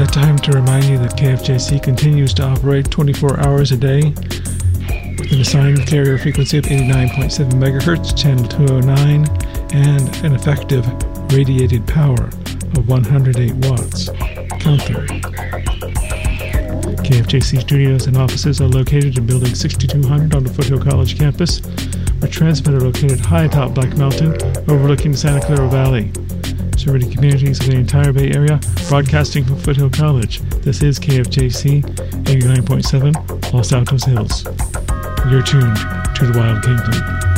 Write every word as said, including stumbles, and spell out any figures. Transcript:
that time to remind you that K F J C continues to operate twenty-four hours a day with an assigned carrier frequency of eighty-nine point seven megahertz, channel two oh nine, and an effective radiated power of one hundred eight watts. Count them. K F J C studios and offices are located in Building sixty-two hundred on the Foothill College campus. Our transmitter located high atop Black Mountain, overlooking the Santa Clara Valley. Serving communities of the entire Bay Area, broadcasting from Foothill College. This is K F J C eighty-nine point seven, Los Altos Hills. You're tuned to the Wild Kingdom.